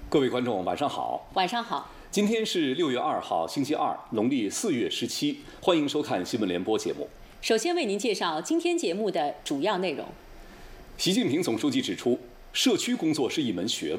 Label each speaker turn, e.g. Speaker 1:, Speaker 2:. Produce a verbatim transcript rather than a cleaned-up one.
Speaker 1: 各位观众，晚上好。
Speaker 2: 晚上好。
Speaker 1: 今天是六月二号，星期二，农历四月十七。欢迎收看新闻联播节目。
Speaker 2: 首先为您介绍今天节目的主要内容。
Speaker 1: 习近平总书记指出，社区工作是一门学问。